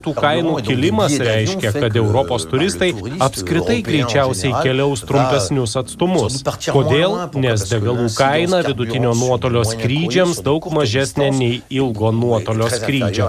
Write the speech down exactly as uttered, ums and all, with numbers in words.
Tų kainų kilimas reiškia, kad Europos turistai apskritai greičiausiai keliaus trumpesnius atstumus. Kodėl? Nes degalų kaina vidutinio nuotolio skrydžiams daug mažesnė nei ilgo nuotolio skrydžio.